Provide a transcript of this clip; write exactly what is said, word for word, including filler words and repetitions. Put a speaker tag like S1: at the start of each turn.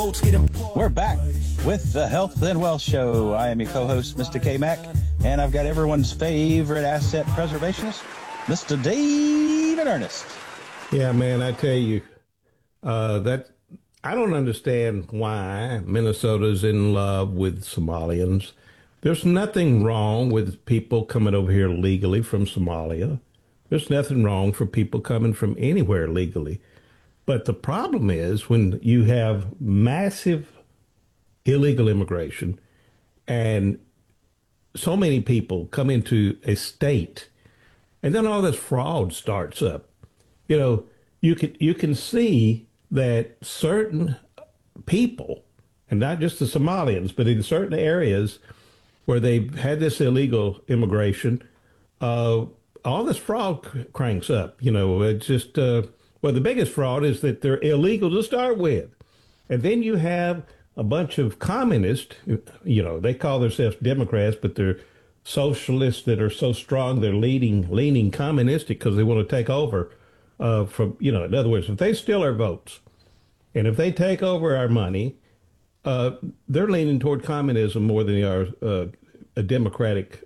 S1: We're back with the Health and Wealth Show. I am your co-host, Mister K-Mac, and I've got everyone's favorite asset preservationist, Mister David Ernest.
S2: Yeah, man, I tell you, uh, that I don't understand why Minnesota's in love with Somalians. There's nothing wrong with people coming over here legally from Somalia. There's nothing wrong for people coming from anywhere legally. But the problem is when you have massive illegal immigration and so many people come into a state and then all this fraud starts up. You know, you can you can see that certain people, and not just the Somalians, but in certain areas where they've had this illegal immigration, uh, all this fraud cr- cranks up. You know, it's just, uh, well, the biggest fraud is that they're illegal to start with. And then you have a bunch of communists, you know, they call themselves Democrats, but they're socialists that are so strong they're leading, leaning communistic because they want to take over uh, from, you know, in other words, if they steal our votes and if they take over our money, uh, they're leaning toward communism more than they are uh, a democratic